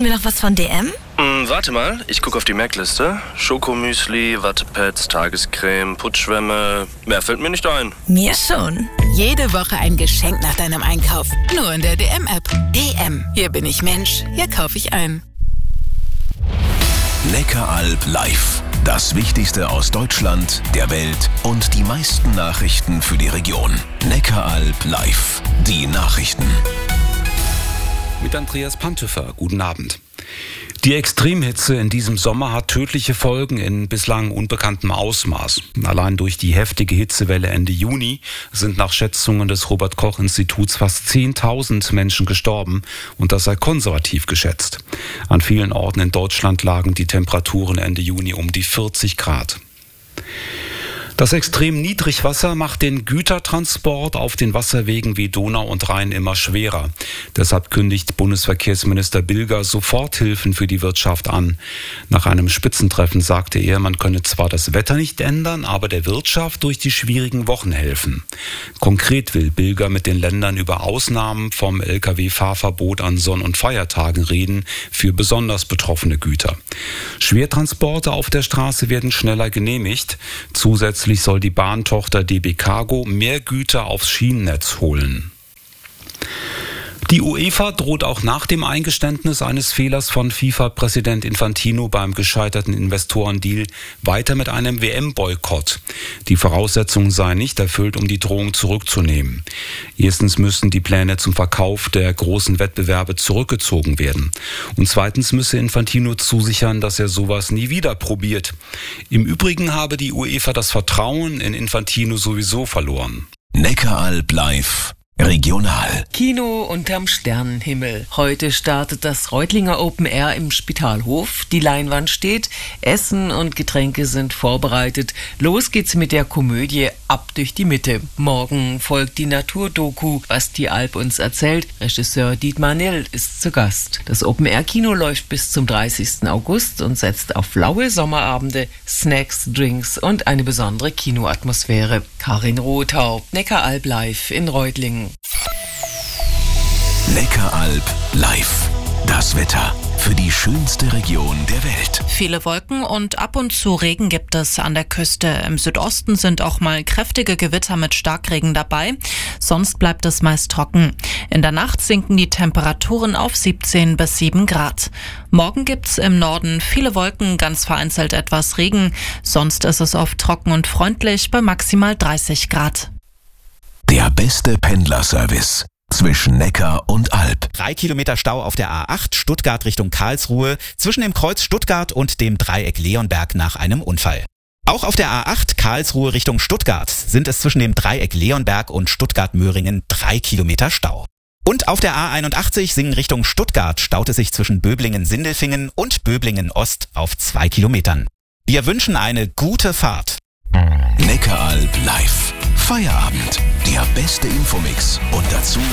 wir noch was von DM? Warte mal, ich gucke auf die Merkliste. Schokomüsli, Wattepads, Tagescreme, Putzschwämme. Mehr fällt mir nicht ein. Mir schon. Jede Woche ein Geschenk nach deinem Einkauf. Nur in der DM-App. DM. Hier bin ich Mensch. Hier kaufe ich ein. Neckaralb live. Das Wichtigste aus Deutschland, der Welt und die meisten Nachrichten für die Region. Neckaralb live. Die Nachrichten. Mit Andreas Pantöfer. Guten Abend. Die Extremhitze in diesem Sommer hat tödliche Folgen in bislang unbekanntem Ausmaß. Allein durch die heftige Hitzewelle Ende Juni sind nach Schätzungen des Robert-Koch-Instituts fast 10.000 Menschen gestorben und das sei konservativ geschätzt. An vielen Orten in Deutschland lagen die Temperaturen Ende Juni um die 40 Grad. Das extrem Niedrigwasser macht den Gütertransport auf den Wasserwegen wie Donau und Rhein immer schwerer. Deshalb kündigt Bundesverkehrsminister Bilger Soforthilfen für die Wirtschaft an. Nach einem Spitzentreffen sagte er, man könne zwar das Wetter nicht ändern, aber der Wirtschaft durch die schwierigen Wochen helfen. Konkret will Bilger mit den Ländern über Ausnahmen vom Lkw-Fahrverbot an Sonn- und Feiertagen reden für besonders betroffene Güter. Schwertransporte auf der Straße werden schneller genehmigt. Zusätzlich soll die Bahntochter DB Cargo mehr Güter aufs Schienennetz holen. Die UEFA droht auch nach dem Eingeständnis eines Fehlers von FIFA-Präsident Infantino beim gescheiterten Investorendeal weiter mit einem WM-Boykott. Die Voraussetzungen seien nicht erfüllt, um die Drohung zurückzunehmen. Erstens müssen die Pläne zum Verkauf der großen Wettbewerbe zurückgezogen werden. Und zweitens müsse Infantino zusichern, dass er sowas nie wieder probiert. Im Übrigen habe die UEFA das Vertrauen in Infantino sowieso verloren. Neckaralb live. Regional. Kino unterm Sternenhimmel. Heute startet das Reutlinger Open Air im Spitalhof. Die Leinwand steht, Essen und Getränke sind vorbereitet. Los geht's mit der Komödie Ab durch die Mitte. Morgen folgt die Naturdoku, was die Alp uns erzählt. Regisseur Dietmar Nill ist zu Gast. Das Open Air Kino läuft bis zum 30. August und setzt auf laue Sommerabende, Snacks, Drinks und eine besondere Kinoatmosphäre. Karin Rothaupt, Neckaralb live in Reutlingen. Neckaralb live. Das Wetter für die schönste Region der Welt. Viele Wolken und ab und zu Regen gibt es an der Küste. Im Südosten sind auch mal kräftige Gewitter mit Starkregen dabei. Sonst bleibt es meist trocken. In der Nacht sinken die Temperaturen auf 17 bis 7 Grad. Morgen gibt's im Norden viele Wolken, ganz vereinzelt etwas Regen. Sonst ist es oft trocken und freundlich bei maximal 30 Grad. Der beste Pendlerservice zwischen Neckar und Alb. 3 Kilometer Stau auf der A8 Stuttgart Richtung Karlsruhe zwischen dem Kreuz Stuttgart und dem Dreieck Leonberg nach einem Unfall. Auch auf der A8 Karlsruhe Richtung Stuttgart sind es zwischen dem Dreieck Leonberg und Stuttgart-Möhringen 3 Kilometer Stau. Und auf der A81 Singen Richtung Stuttgart staut es sich zwischen Böblingen-Sindelfingen und Böblingen-Ost auf 2 Kilometern. Wir wünschen eine gute Fahrt. Neckaralb live. Feierabend. Der beste Infomix und dazu